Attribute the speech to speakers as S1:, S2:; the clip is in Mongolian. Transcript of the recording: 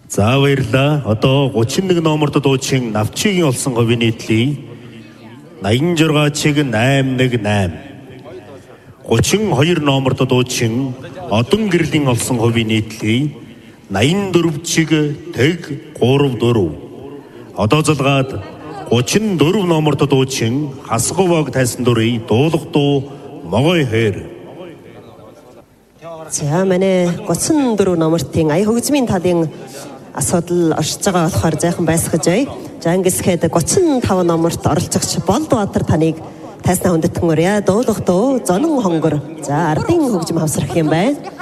S1: За баярлаа. Одоо 31 номерт дуучин Навчигийн олсон говийн нийтлээ 86 чиг 818. 32 номерт дуучин Одон гэрлийн олсон говийн нийтлээ 84 чиг тэг 34. Одоо залгаад 34 номерт дуучин Хасговог тайсан дурыг дуулах дуу Могой хээр.
S2: За манай 34 номертын ая хөгжмийн талын асуудал оршиж байгаа болохоор зайхан байсгаж бай. За ингэсгээд 35 номерт оролцогч Болдбаатар таныг тайснаа хүндэтгэн өрье. Дуулах дуу Зонон хонгор. За ардын хөгжим хавсрах юм байна.